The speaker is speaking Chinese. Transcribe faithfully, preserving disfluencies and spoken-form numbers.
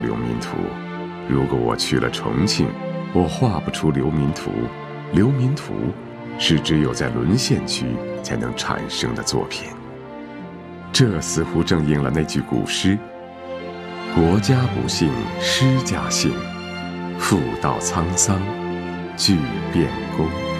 流民图。如果我去了重庆，我画不出流民图。流民图是只有在沦陷区才能产生的作品。这似乎正应了那句古诗：国家不幸诗家幸，妇道沧桑俱变工。